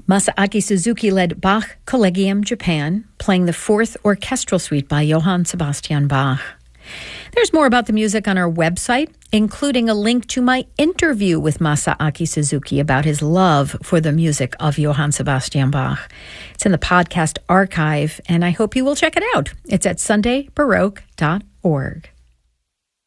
Masaaki Suzuki led Bach Collegium Japan, playing the Fourth Orchestral Suite by Johann Sebastian Bach. There's more about the music on our website, including a link to my interview with Masaaki Suzuki about his love for the music of Johann Sebastian Bach. It's in the podcast archive, and I hope you will check it out. It's at sundaybaroque.org.